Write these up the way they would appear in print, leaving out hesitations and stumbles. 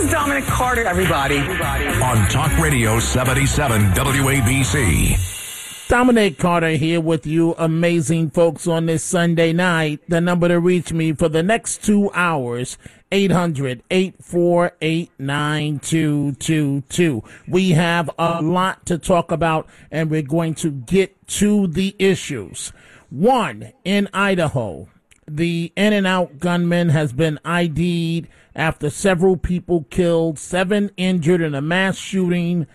is Dominic Carter, everybody. On Talk Radio 77 WABC. Dominic Carter here with you, amazing folks, on this Sunday night. The number to reach me for the next 2 hours, 800-848-9222. We have a lot to talk about, and we're going to get to the issues. One, in Idaho, the In-N-Out gunman has been ID'd after several people killed, 7 injured in a mass shooting.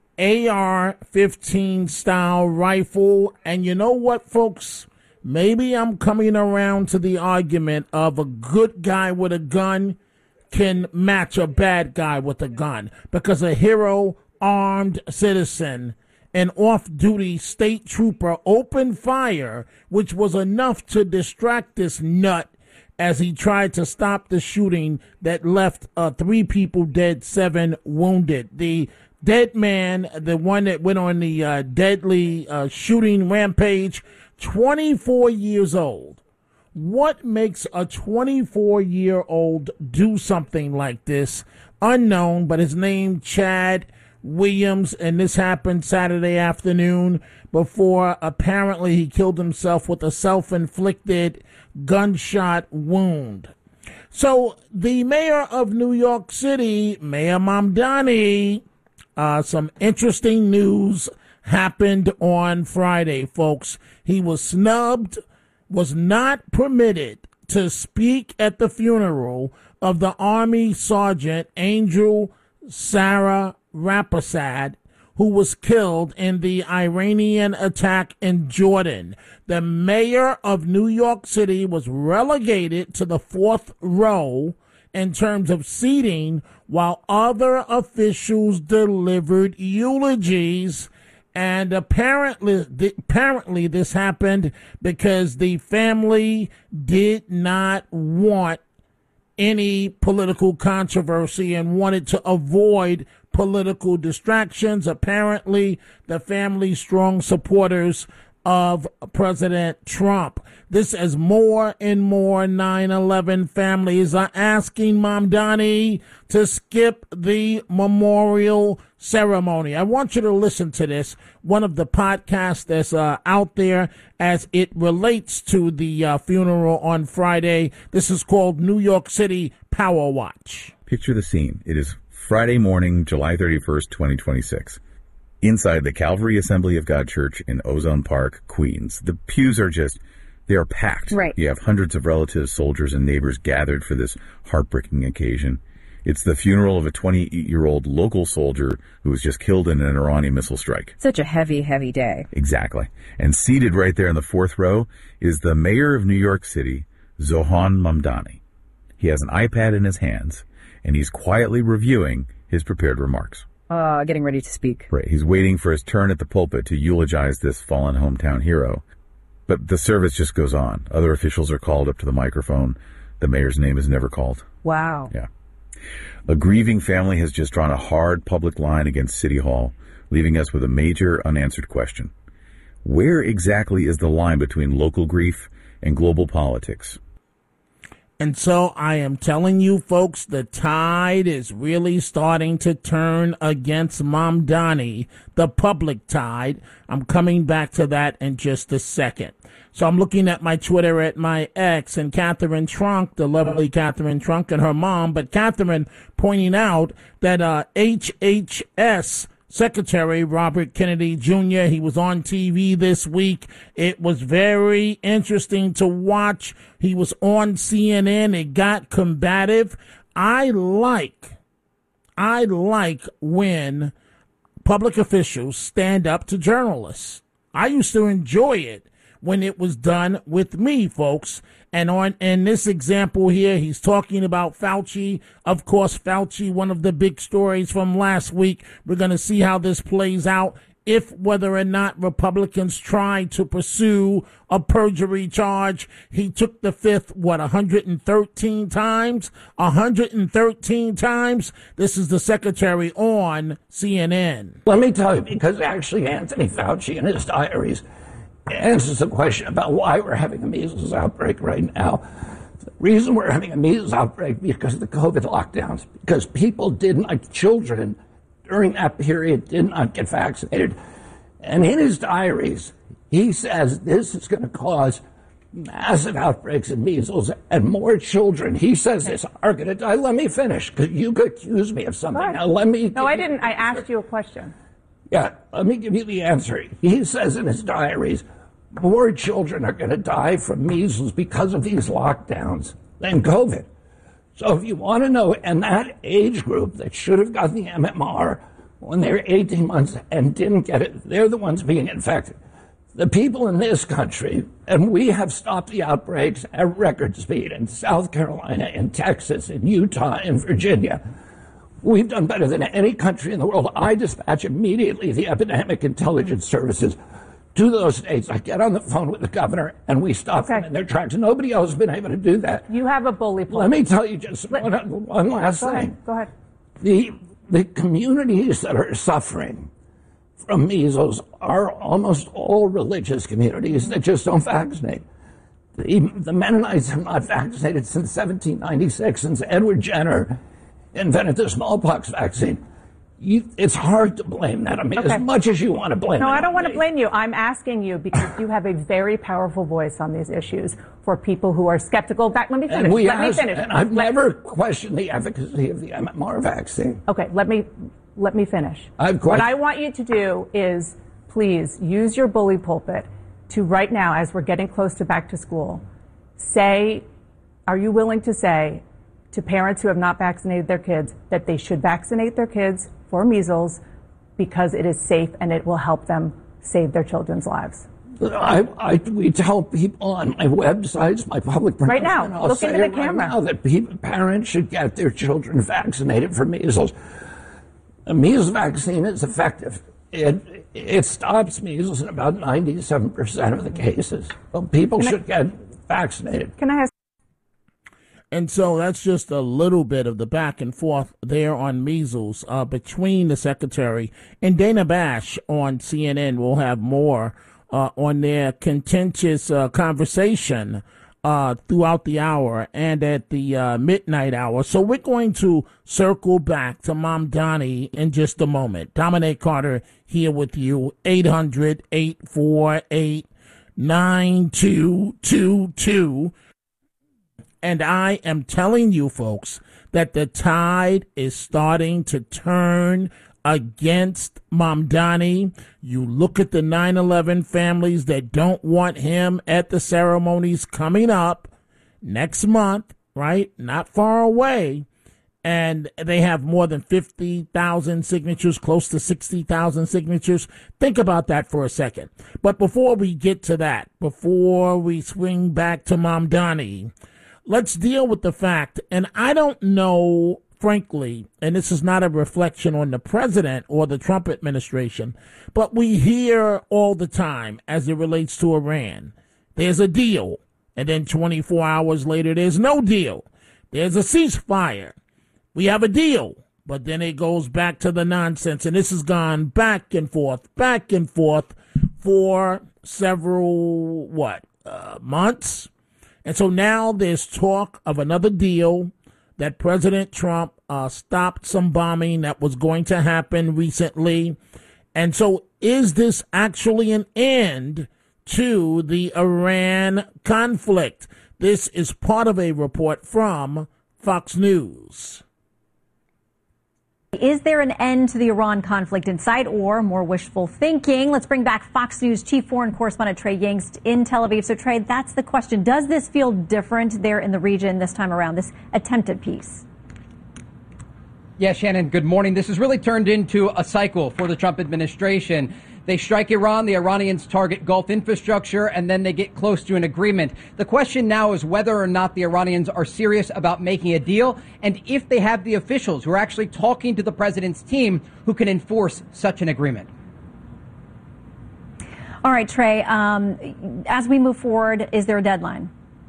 AR-15 style rifle. And you know what, folks? Maybe I'm coming around to the argument of a good guy with a gun can match a bad guy with a gun, because a hero armed citizen, an off-duty state trooper, opened fire, which was enough to distract this nut as he tried to stop the shooting that left 3 people dead, 7 wounded. The dead man, the one that went on the deadly shooting rampage, 24 years old. What makes a 24-year-old do something like this? Unknown, but his name, Chad Williams, and this happened Saturday afternoon before apparently he killed himself with a self-inflicted gunshot wound. So the mayor of New York City, Mayor Mamdani, some interesting news happened on Friday, folks. He was snubbed, was not permitted to speak at the funeral of the Army Sergeant Angel Sarah Rapazad, who was killed in the Iranian attack in Jordan. The mayor of New York City was relegated to the 4th row in terms of seating, while other officials delivered eulogies. And apparently this happened because the family did not want any political controversy and wanted to avoid political distractions. Apparently, the family's strong supporters of President Trump. This, as more and more 9/11 families are asking Mamdani to skip the memorial ceremony. I want you to listen to this, one of the podcasts that's out there as it relates to the funeral on Friday. This is called New York City Power Watch. Picture the scene. It is Friday morning, July 31st, 2026. Inside the Calvary Assembly of God Church in Ozone Park, Queens. The pews are they are packed. Right. You have hundreds of relatives, soldiers, and neighbors gathered for this heartbreaking occasion. It's the funeral of a 28-year-old local soldier who was just killed in an Iranian missile strike. Such a heavy, heavy day. Exactly. And seated right there in the 4th row is the mayor of New York City, Zohan Mamdani. He has an iPad in his hands, and he's quietly reviewing his prepared remarks. Getting ready to speak. Right. He's waiting for his turn at the pulpit to eulogize this fallen hometown hero. But the service just goes on. Other officials are called up to the microphone. The mayor's name is never called. Wow. Yeah. A grieving family has just drawn a hard public line against City Hall, leaving us with a major unanswered question. Where exactly is the line between local grief and global politics? And so I am telling you, folks, the tide is really starting to turn against Mamdani, the public tide. I'm coming back to that in just a second. So I'm looking at my Twitter at my ex, and Catherine Trunk, the lovely Catherine Trunk, and her mom, but Catherine pointing out that HHS Secretary Robert Kennedy Jr., he was on TV this week. It was very interesting to watch. He was on CNN. It got combative. I like when public officials stand up to journalists. I used to enjoy it when it was done with me, folks. And in this example here, he's talking about Fauci. Of course, Fauci, one of the big stories from last week. We're going to see how this plays out, if whether or not Republicans try to pursue a perjury charge. He took the fifth, 113 times? 113 times? This is the secretary on CNN. Let me tell you, because actually Anthony Fauci in his diaries answers the question about why we're having a measles outbreak right now. Reason we're having a measles outbreak because of the COVID lockdowns, because people didn't, like children, during that period did not get vaccinated. And in his diaries, he says this is going to cause massive outbreaks of measles and more children, he says this, are going to die. Let me finish, because you could accuse me of something. Now, let me... No, I didn't. I asked you a question. Yeah, let me give you the answer. He says in his diaries, more children are going to die from measles because of these lockdowns than COVID. So if you want to know, and that age group that should have gotten the MMR when they were 18 months and didn't get it, they're the ones being infected. The people in this country, and we have stopped the outbreaks at record speed in South Carolina, in Texas, in Utah, in Virginia. We've done better than any country in the world. I dispatch immediately the epidemic intelligence services to those states. I get on the phone with the governor, and we stop them in their tracks. Nobody else has been able to do that. You have a bully pulpit. Let me tell you just one last thing. Go ahead. The communities that are suffering from measles are almost all religious communities that just don't vaccinate. The Mennonites have not vaccinated since 1796, since Edward Jenner invented the smallpox vaccine. It's hard to blame that. I mean, as much as you want to blame No, it I don't want to me. blame you. I'm asking you because you have a very powerful voice on these issues for people who are skeptical. Let me finish. Let me finish. And I've never questioned the efficacy of the MMR vaccine. Okay, let me finish. What I want you to do is please use your bully pulpit to right now, as we're getting close to back to school, are you willing to say to parents who have not vaccinated their kids that they should vaccinate their kids for measles because it is safe and it will help them save their children's lives? We tell people on my websites, my public right now, look into the camera. Now that parents should get their children vaccinated for measles. A measles vaccine is effective. It stops measles in about 97% of the cases. Well, people should get vaccinated. Can I ask? And so that's just a little bit of the back and forth there on measles between the secretary and Dana Bash on CNN. We'll have more on their contentious conversation throughout the hour and at the midnight hour. So we're going to circle back to Mamdani in just a moment. Dominic Carter here with you, 800-848-9222. And I am telling you, folks, that the tide is starting to turn against Mamdani. You look at the 9/11 families that don't want him at the ceremonies coming up next month, right? Not far away. And they have more than 50,000 signatures, close to 60,000 signatures. Think about that for a second. But before we get to that, before we swing back to Mamdani, let's deal with the fact, and I don't know, frankly, and this is not a reflection on the president or the Trump administration, but we hear all the time as it relates to Iran, there's a deal, and then 24 hours later, there's no deal. There's a ceasefire. We have a deal, but then it goes back to the nonsense, and this has gone back and forth for several, months? And so now there's talk of another deal that President Trump stopped some bombing that was going to happen recently. And so is this actually an end to the Iran conflict? This is part of a report from Fox News. Is there an end to the Iran conflict in sight or more wishful thinking? Let's bring back Fox News chief foreign correspondent Trey Yingst in Tel Aviv. So, Trey, that's the question. Does this feel different there in the region this time around, this attempted peace? Yeah, Shannon, good morning. This has really turned into a cycle for the Trump administration. They strike Iran, the Iranians target Gulf infrastructure, and then they get close to an agreement. The question now is whether or not the Iranians are serious about making a deal, and if they have the officials who are actually talking to the president's team who can enforce such an agreement. All right, Trey, as we move forward, is there a deadline?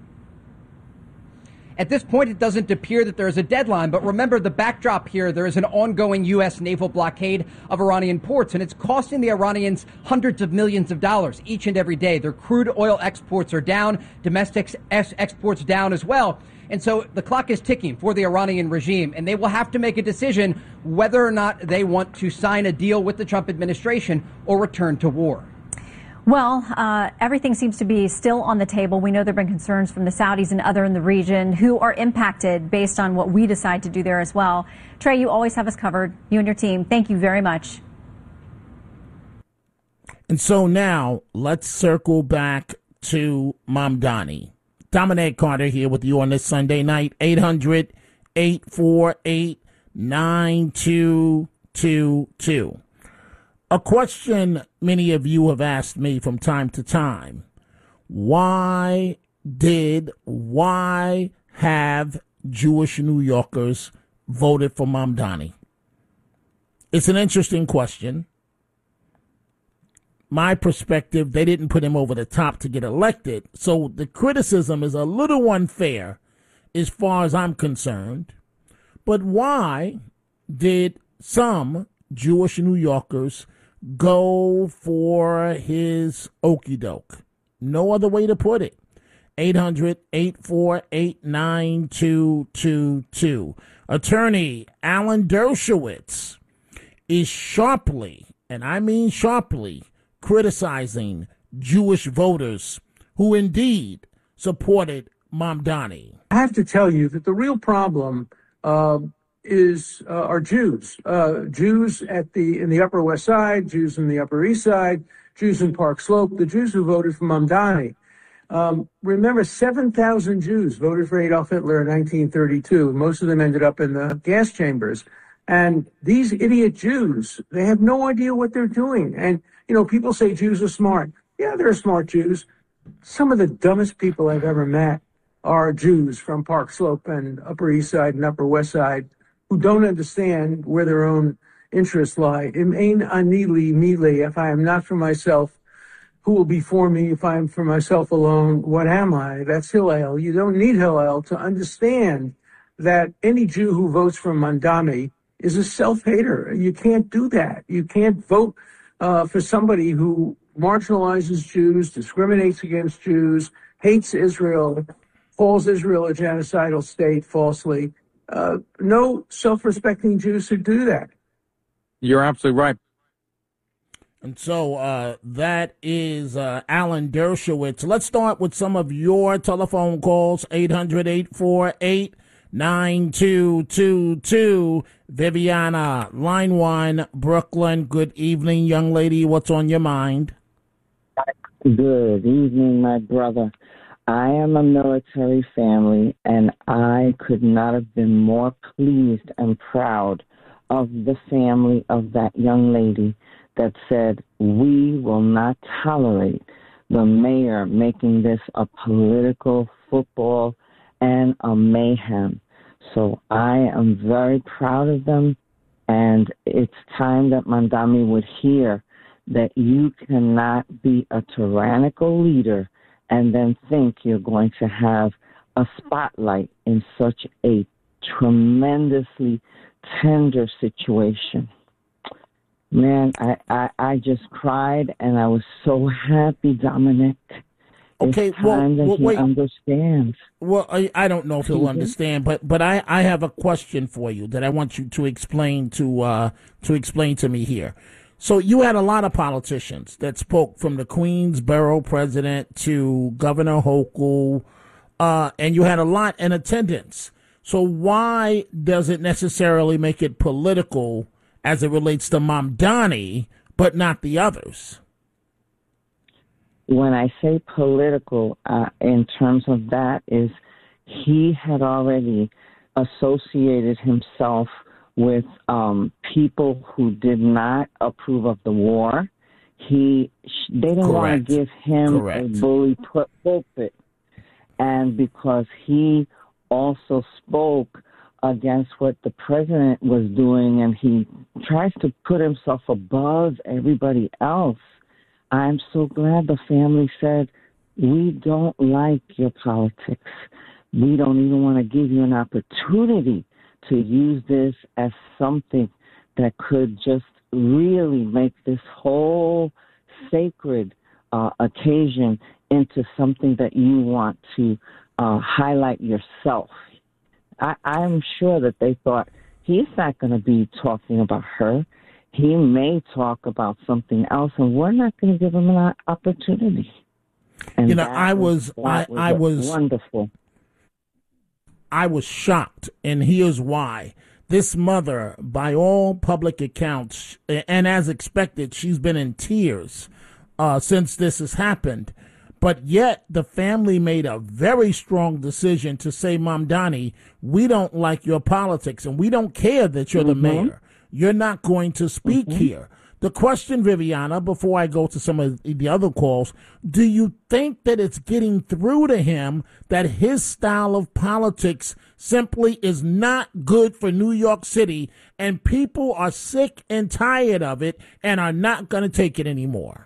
At this point, it doesn't appear that there is a deadline, but remember the backdrop here. There is an ongoing U.S. naval blockade of Iranian ports, and it's costing the Iranians hundreds of millions of dollars each and every day. Their crude oil exports are down, domestic exports down as well. And so the clock is ticking for the Iranian regime, and they will have to make a decision whether or not they want to sign a deal with the Trump administration or return to war. Well, everything seems to be still on the table. We know there have been concerns from the Saudis and other in the region who are impacted based on what we decide to do there as well. Trey, you always have us covered. You and your team, thank you very much. And so now let's circle back to Mamdani. Dominic Carter here with you on this Sunday night, 800-848-9222. A question many of you have asked me from time to time. Why have Jewish New Yorkers voted for Mamdani? It's an interesting question. My perspective, they didn't put him over the top to get elected, so the criticism is a little unfair as far as I'm concerned. But why did some Jewish New Yorkers go for his okie doke? No other way to put it. 800-848-9222. Attorney Alan Dershowitz is sharply, and I mean sharply, criticizing Jewish voters who indeed supported Mamdani. I have to tell you that the real problem are Jews. Jews in the Upper West Side, Jews in the Upper East Side, Jews in Park Slope, the Jews who voted for Mamdani. Remember, 7,000 Jews voted for Adolf Hitler in 1932. Most of them ended up in the gas chambers. And these idiot Jews, they have no idea what they're doing. And, you know, people say Jews are smart. Yeah, they're smart Jews. Some of the dumbest people I've ever met are Jews from Park Slope and Upper East Side and Upper West Side who don't understand where their own interests lie. Im ein ani li mili, if I am not for myself, who will be for me? If I am for myself alone, what am I? That's Hillel. You don't need Hillel to understand that any Jew who votes for Mamdani is a self-hater. You can't do that. You can't vote for somebody who marginalizes Jews, discriminates against Jews, hates Israel, calls Israel a genocidal state falsely. No self-respecting Jews should do that. You're absolutely right. And so that is Alan Dershowitz. Let's start with some of your telephone calls, 800-848-9222. Viviana, line 1, Brooklyn. Good evening, young lady. What's on your mind? Good evening, my brother. I am a military family, and I could not have been more pleased and proud of the family of that young lady that said, we will not tolerate the mayor making this a political football and a mayhem. So I am very proud of them, and it's time that Mamdani would hear that you cannot be a tyrannical leader and then think you're going to have a spotlight in such a tremendously tender situation. Man, I just cried, and I was so happy, Dominic. Okay, it's time that he understands. Well, I don't know if he'll understand, but I have a question for you that I want you to explain to me here. So you had a lot of politicians that spoke, from the Queensborough president to Governor Hochul, and you had a lot in attendance. So why does it necessarily make it political as it relates to Mamdani, but not the others? When I say political, in terms of that, is he had already associated himself with people who did not approve of the war. They didn't want to give him a bully pulpit. And because he also spoke against what the president was doing, and he tries to put himself above everybody else, I'm so glad the family said, we don't like your politics. We don't even want to give you an opportunity to use this as something that could just really make this whole sacred occasion into something that you want to highlight yourself. I'm sure that they thought he's not going to be talking about her. He may talk about something else, and we're not going to give him an opportunity. And I was wonderful. I was shocked, and here's why. This mother, by all public accounts, and as expected, she's been in tears since this has happened. But yet the family made a very strong decision to say, Mamdani, we don't like your politics, and we don't care that you're the mayor. You're not going to speak here. The question, Viviana, before I go to some of the other calls, do you think that it's getting through to him that his style of politics simply is not good for New York City, and people are sick and tired of it and are not going to take it anymore?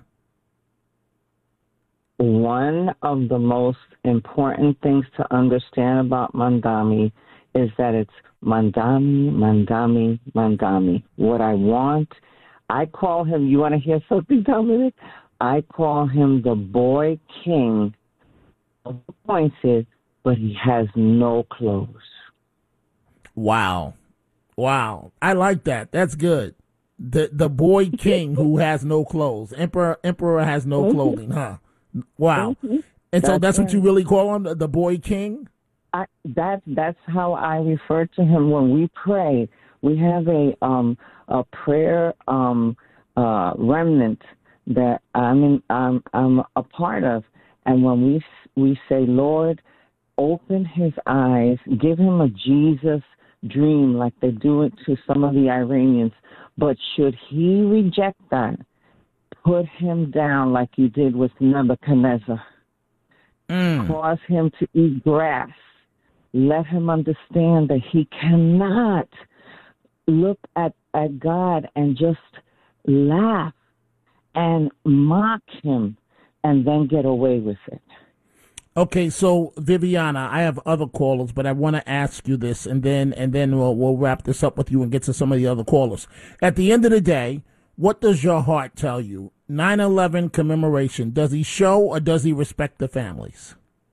One of the most important things to understand about Mamdani is that it's Mamdani, Mamdani, Mamdani. What I want, I call him, you want to hear something, Dominic? I call him the boy king, appointed, but he has no clothes. Wow. I like that. That's good. The boy king who has no clothes. Emperor has no clothing, huh? Wow. And so that's what you really call him, the boy king? That's how I refer to him when we pray. We have a prayer remnant that I'm a part of, and when we say, Lord, open his eyes, give him a Jesus dream like they do it to some of the Iranians, but should he reject that, put him down like you did with Nebuchadnezzar. Cause him to eat grass. Let him understand that he cannot look at God and just laugh and mock him and then get away with it. Okay, so Viviana, I have other callers, but I want to ask you this, and then we'll wrap this up with you and get to some of the other callers. At the end of the day, what does your heart tell you? 9/11 commemoration, does he show or does he respect the families?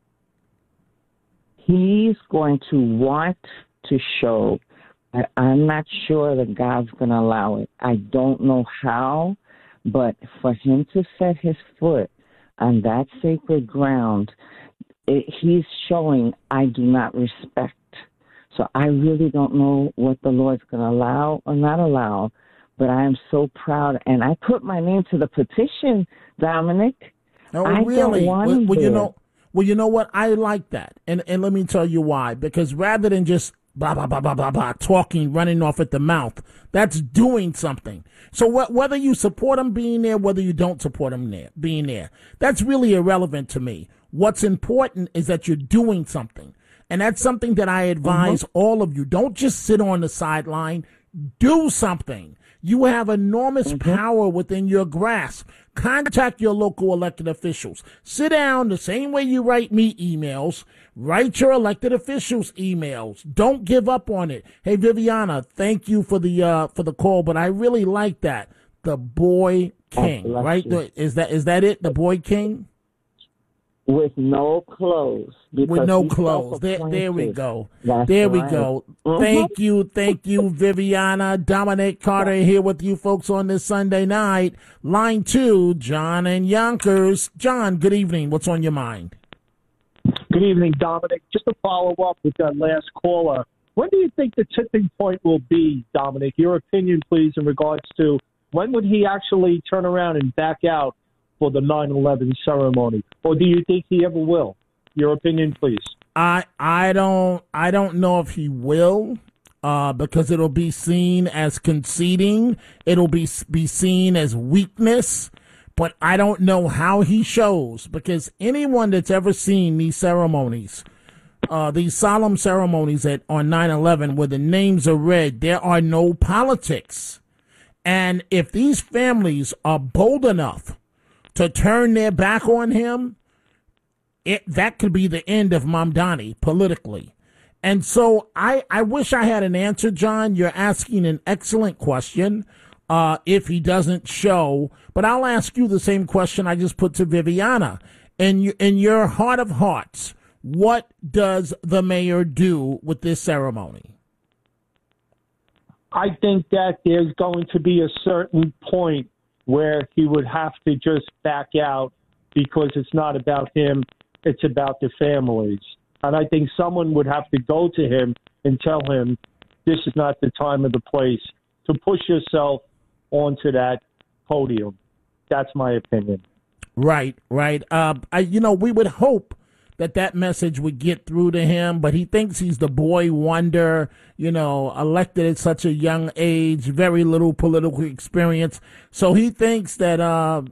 He's going to want to show, but I'm not sure that God's going to allow it. I don't know how, but for him to set his foot on that sacred ground, he's showing I do not respect. So I really don't know what the Lord's going to allow or not allow, but I am so proud. And I put my name to the petition, Dominic. Oh, I really? Well, you know what? I like that. And let me tell you why. Because rather than just blah, blah, blah, blah, blah, blah, talking, running off at the mouth, that's doing something. So whether you support him being there, whether you don't support him being there, that's really irrelevant to me. What's important is that you're doing something. And that's something that I advise all of you. Don't just sit on the sideline. Do something. You have enormous power within your grasp. Contact your local elected officials. Sit down the same way you write me emails. Write your elected officials emails. Don't give up on it. Hey, Viviana, thank you for the call, but I really like that. The boy king, right? Is that it? The boy king? With no clothes. With no clothes. There we go. There we go. Thank you, Viviana. Dominic Carter here with you folks on this Sunday night. Line 2, John and Yonkers. John, good evening. What's on your mind? Good evening, Dominic. Just to follow up with that last caller, when do you think the tipping point will be, Dominic? Your opinion, please, in regards to when would he actually turn around and back out for the 9/11 ceremony, or do you think he ever will? Your opinion, please. I don't know if he will, because it'll be seen as conceding. It'll be seen as weakness. But I don't know how he shows, because anyone that's ever seen these ceremonies, these solemn ceremonies on 9/11 where the names are read, there are no politics. And if these families are bold enough to turn their back on him, that could be the end of Mamdani politically. And so I wish I had an answer, John. You're asking an excellent question. If he doesn't show, but I'll ask you the same question I just put to Viviana. In your heart of hearts, What does the mayor do with this ceremony? I think that there's going to be a certain point where he would have to just back out because it's not about him, it's about the families. And I think someone would have to go to him and tell him this is not the time or the place to push yourself onto that podium. That's my opinion. Right. We would hope that message would get through to him, but he thinks he's the boy wonder, elected at such a young age, very little political experience. So he thinks that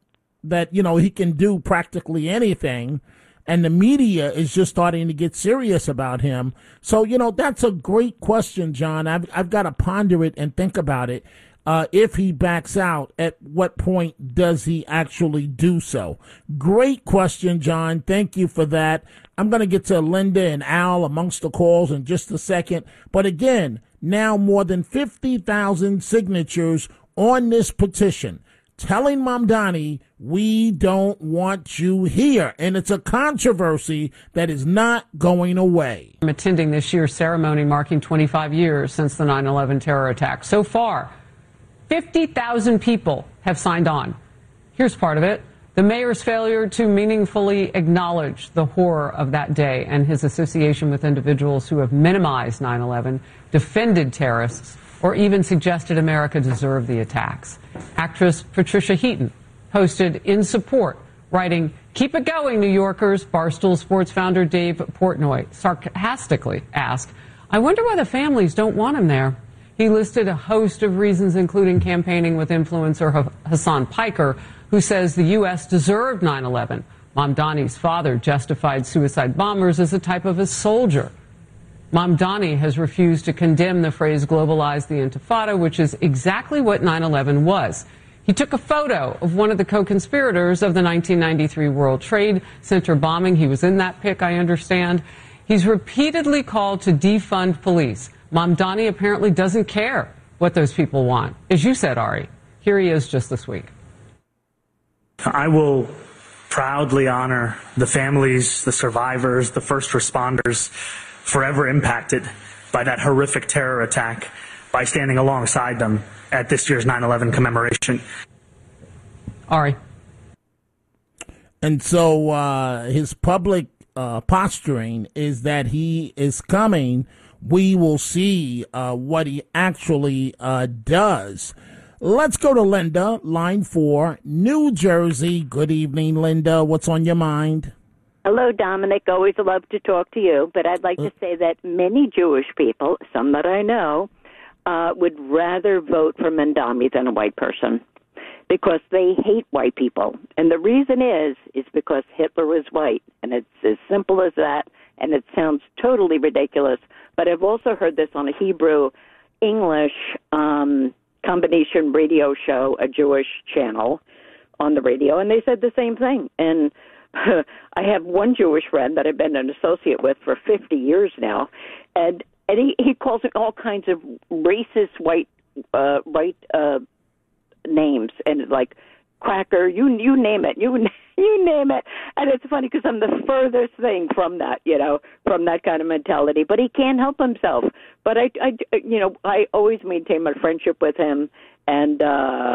he can do practically anything. And the media is just starting to get serious about him. So, that's a great question, John. I've got to ponder it and think about it. If he backs out, at what point does he actually do so? Great question, John. Thank you for that. I'm going to get to Linda and Al amongst the calls in just a second. But again, now more than 50,000 signatures on this petition telling Mamdani, we don't want you here. And it's a controversy that is not going away. I'm attending this year's ceremony marking 25 years since the 9/11 terror attack. So far, 50,000 people have signed on. Here's part of it. The mayor's failure to meaningfully acknowledge the horror of that day and his association with individuals who have minimized 9/11, defended terrorists, or even suggested America deserved the attacks. Actress Patricia Heaton posted in support, writing, "Keep it going, New Yorkers." Barstool Sports founder Dave Portnoy sarcastically asked, "I wonder why the families don't want him there." He listed a host of reasons, including campaigning with influencer Hassan Piker, who says the U.S. deserved 9/11. Mamdani's father justified suicide bombers as a type of a soldier. Mamdani has refused to condemn the phrase globalize the Intifada, which is exactly what 9/11 was. He took a photo of one of the co-conspirators of the 1993 World Trade Center bombing. He was in that pic, I understand. He's repeatedly called to defund police. Mamdani apparently doesn't care what those people want. As you said, Ari, here he is just this week. I will proudly honor the families, the survivors, the first responders forever impacted by that horrific terror attack by standing alongside them at this year's 9/11 commemoration. Ari. And so his public posturing is that he is coming. We will see what he actually does. Let's go to Linda, line 4, New Jersey. Good evening, Linda. What's on your mind? Hello, Dominic. Always love to talk to you, but I'd like to say that many Jewish people, some that I know, would rather vote for Mamdani than a white person because they hate white people. And the reason is because Hitler was white, and it's as simple as that, and it sounds totally ridiculous. But I've also heard this on a Hebrew-English combination radio show, a Jewish channel on the radio, and they said the same thing. And I have one Jewish friend that I've been an associate with for 50 years now, and he calls it all kinds of racist white names, and like cracker, you name it, you name it. And it's funny because I'm the furthest thing from that, from that kind of mentality. But he can't help himself. But I always maintain my friendship with him, and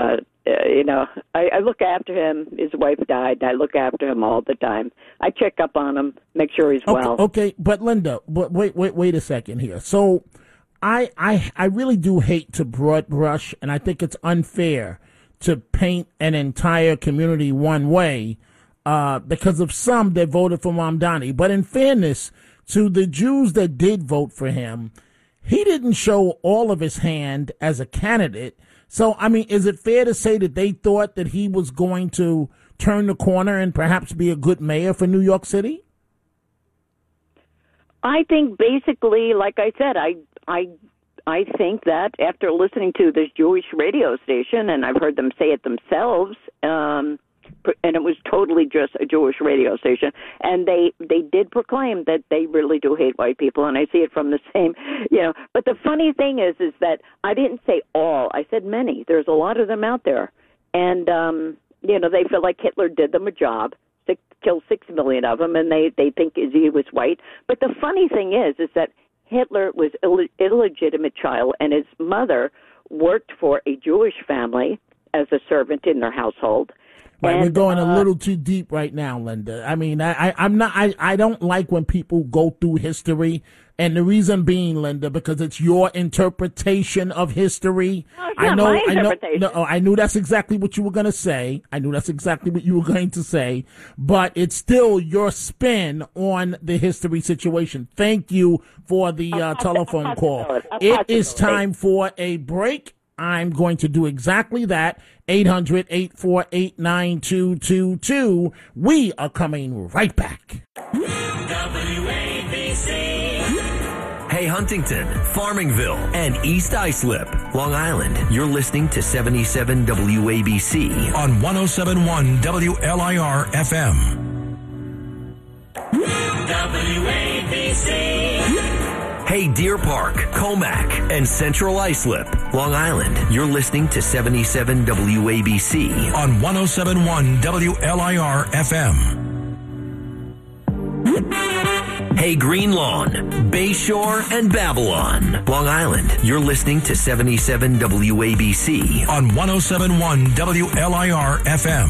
I look after him. His wife died, and I look after him all the time. I check up on him, make sure he's well. Okay, but Linda, wait a second here. So I really do hate to broad brush, and I think it's unfair to paint an entire community one way because of some that voted for Mamdani. But in fairness to the Jews that did vote for him, he didn't show all of his hand as a candidate. So, I mean, is it fair to say that they thought that he was going to turn the corner and perhaps be a good mayor for New York City? I think basically, like I said, I think that after listening to this Jewish radio station, and I've heard them say it themselves, and it was totally just a Jewish radio station, and they did proclaim that they really do hate white people, and I see it from the same, But the funny thing is that I didn't say all. I said many. There's a lot of them out there, and, they feel like Hitler did them a job, kill 6 million of them, and they think he was white. But the funny thing is that Hitler was illegitimate child, and his mother worked for a Jewish family as a servant in their household. Right, and, we're going a little too deep right now, Linda. I mean, I don't like when people go through history, and the reason being, Linda, because it's your interpretation of history. No, it's not my interpretation. I knew that's exactly what you were going to say. But it's still your spin on the history situation. Thank you for the telephone call. It is time for a break. I'm going to do exactly that. 800-848-9222. We are coming right back. WABC. Hey, Huntington, Farmingville, and East Islip, Long Island. You're listening to 77 WABC on 107.1 WLIR FM. WABC. Hey, Deer Park, Comac, and Central Islip, Long Island. You're listening to 77 WABC on 107.1 WLIR FM. Hey, Green Lawn, Bayshore, and Babylon, Long Island. You're listening to 77 WABC on 107.1 WLIR FM.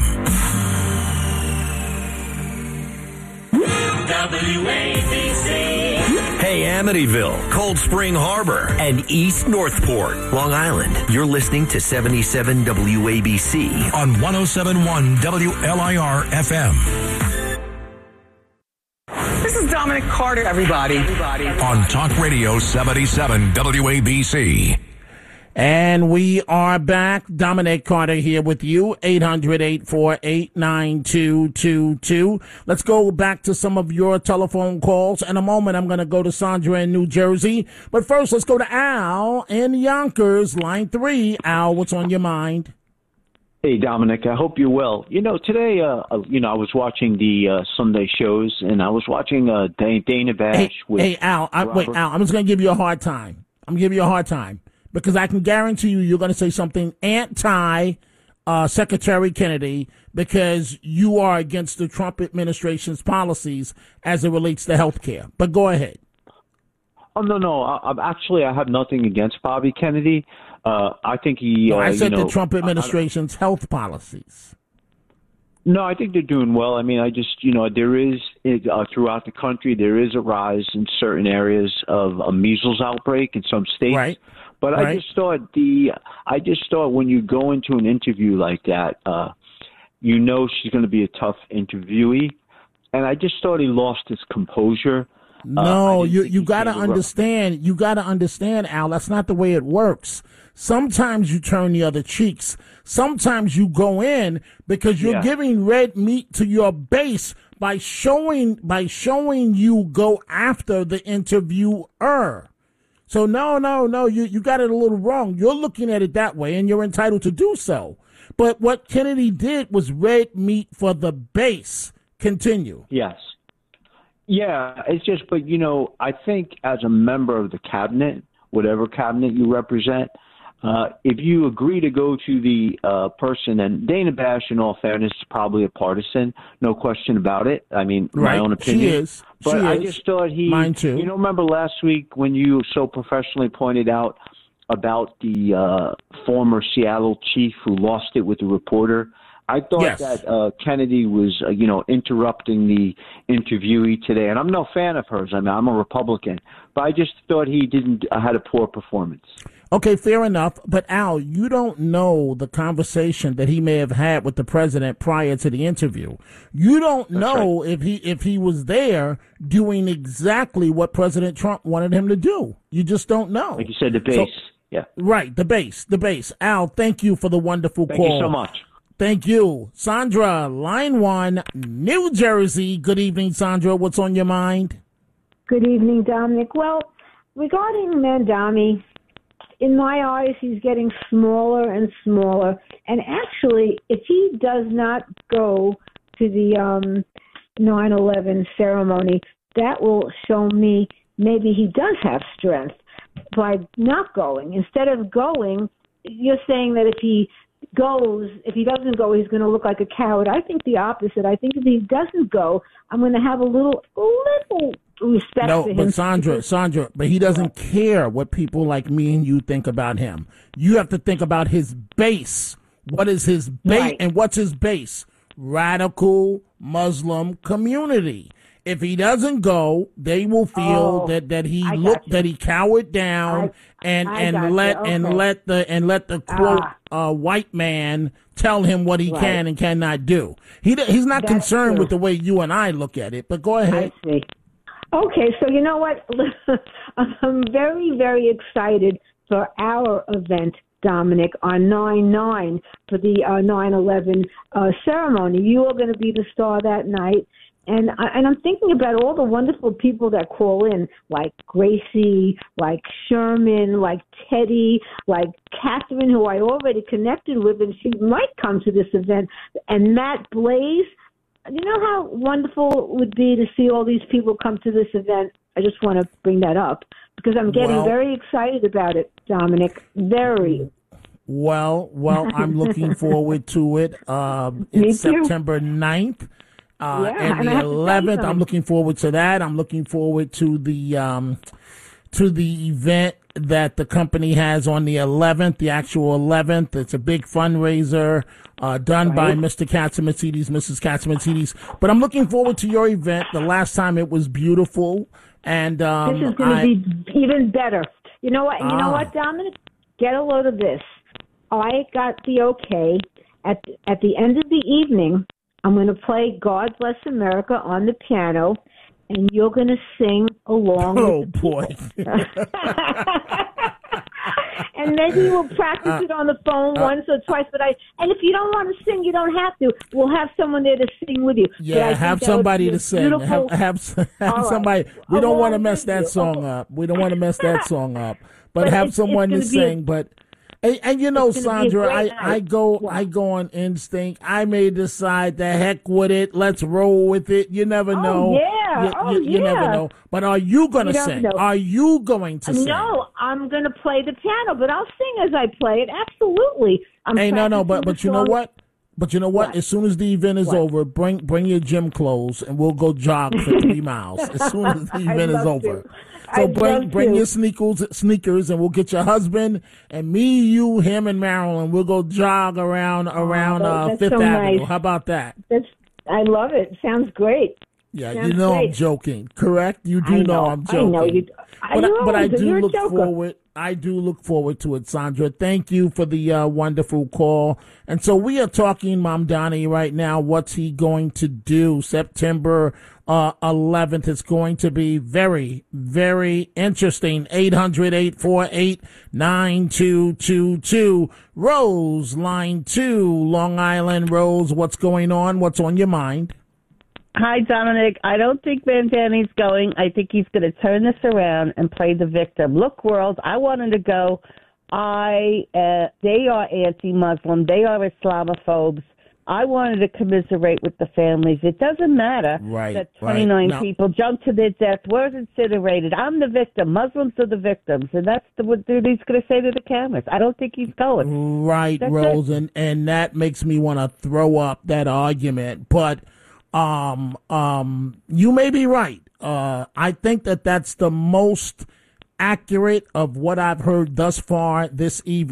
WABC. Hey, Amityville, Cold Spring Harbor, and East Northport, Long Island. You're listening to 77 WABC on 107.1 WLIR FM. This is Dominic Carter, everybody. On Talk Radio 77 WABC. And we are back. Dominic Carter here with you. 800-848-9222. Let's go back to some of your telephone calls. In a moment, I'm going to go to Sandra in New Jersey. But first, let's go to Al in Yonkers, line 3. Al, what's on your mind? Hey, Dominic, I hope you're well. You know, today, I was watching the Sunday shows, and I was watching Dana Bash with Al, I'm just going to give you a hard time. Because I can guarantee you're going to say something anti-Secretary Kennedy because you are against the Trump administration's policies as it relates to health care. But go ahead. Oh, no. I have nothing against Bobby Kennedy. I think he... I said the Trump administration's health policies. No, I think they're doing well. I mean, there is, throughout the country, there is a rise in certain areas of a measles outbreak in some states. Right. But right. I just thought when you go into an interview like that, she's going to be a tough interviewee. And I just thought he lost his composure. No, you got to understand. You got to understand, Al. That's not the way it works. Sometimes you turn the other cheeks. Sometimes you go in because you're giving red meat to your base by showing you go after the interviewer. So no, you got it a little wrong. You're looking at it that way, and you're entitled to do so. But what Kennedy did was red meat for the base. Continue. Yes. Yeah, it's just, but, I think as a member of the cabinet, whatever cabinet you represent, if you agree to go to the person, and Dana Bash, in all fairness, is probably a partisan, no question about it. I mean, my own opinion. She is. But I just thought mine too. Remember last week when you so professionally pointed out about the former Seattle chief who lost it with the reporter? I thought that Kennedy was, interrupting the interviewee today. And I'm no fan of hers. I mean, I'm a Republican. But I just thought he had a poor performance. Okay, fair enough. But, Al, you don't know the conversation that he may have had with the president prior to the interview. You don't know if he was there doing exactly what President Trump wanted him to do. You just don't know. Like you said, the base. Yeah. Right, the base. Al, thank you for the wonderful call. Thank you so much. Thank you. Sandra, line 1, New Jersey. Good evening, Sandra. What's on your mind? Good evening, Dominic. Well, regarding Mandami, in my eyes, he's getting smaller and smaller. And actually, if he does not go to the 9/11 ceremony, that will show me maybe he does have strength by not going. Instead of going, you're saying that if he goes, if he doesn't go, he's going to look like a coward. I think the opposite. I think if he doesn't go, I'm going to have a little respect for him. No, but Sandra, but he doesn't care what people like me and you think about him. You have to think about his base. What is his base, Right. and what's his base? Radical Muslim community. If he doesn't go, they will feel that he cowered down and let the quote white man tell him what he can and cannot do. He's not That's concerned true. with the way you and I look at it. But go ahead. I see. Okay, so you know what? I'm very, very excited for our event, Dominic, on 9/9 for the 9/11 ceremony. You are going to be the star that night. And I'm thinking about all the wonderful people that call in, like Gracie, like Sherman, like Teddy, like Catherine, who I already connected with, and she might come to this event, and Matt Blaze. You know how wonderful it would be to see all these people come to this event? I just want to bring that up because I'm getting very excited about it, Dominic. Very. Well, I'm looking forward to it. It's September 9th. And the 11th, I'm looking forward to that. I'm looking forward to the event that the company has on the 11th, the actual 11th. It's a big fundraiser done by Mr. Katsimatidis, Mrs. Katsimatidis. But I'm looking forward to your event. The last time it was beautiful, and this is going to be even better. You know what? You know what, Dominic? Get a load of this. I got the okay at the end of the evening. I'm going to play God Bless America on the piano, and you're going to sing along with the boy. And maybe we'll practice it on the phone once or twice. And if you don't want to sing, you don't have to. We'll have someone there to sing with you. Yeah, have somebody to sing. Have somebody. We don't want to mess that song up. We don't want to mess that song up. But have someone to sing. But and you know, Sandra, I go on instinct. I may decide the heck with it. Let's roll with it. You never know. You never know. But are you going to sing? Are you going to sing? No, I'm going to play the piano, but I'll sing as I play it. Absolutely. But you know what? But you know what? As soon as the event is over, bring your gym clothes and we'll go jog for 3 miles. As soon as the event is over. So bring your sneakers and we'll get your husband and me, you, him, and Marilyn. We'll go jog around Fifth Avenue. How about that? I love it. Sounds great. Yeah, Sounds you know great. I'm joking, correct? You do know I'm joking. I know you. But I do look forward. I do look forward to it, Sandra. Thank you for the wonderful call. And so we are talking, Mom Donnie, right now. What's he going to do? September 11th. It's going to be very, very interesting. 800-848-9222. Rose, line 2, Long Island. Rose, what's going on? What's on your mind? Hi, Dominic. I don't think Van Danny's going. I think he's going to turn this around and play the victim. Look, world, I wanted to go. They are anti-Muslim. They are Islamophobes. I wanted to commiserate with the families. It doesn't matter that 29 people jumped to their death, were incinerated. I'm the victim. Muslims are the victims. And that's what he's going to say to the cameras. I don't think he's going. Right, that's Rose. And that makes me want to throw up that argument. But you may be right. I think that's the most accurate of what I've heard thus far this evening.